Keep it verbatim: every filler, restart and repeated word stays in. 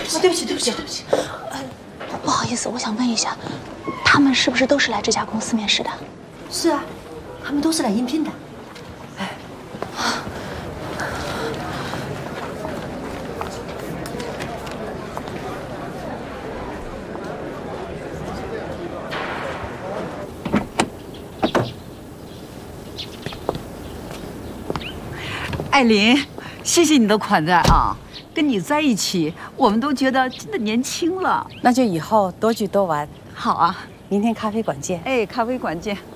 起，对不起，对不起，对不起。 呃，不好意思，我想问一下，他们是不是都是来这家公司面试的？ 是啊，他们都是来应聘的。哎， 艾琳，谢谢你的款待啊！跟你在一起，我们都觉得真的年轻了。 那就以后多聚多玩。 好啊， 明天咖啡馆见。 哎，咖啡馆见。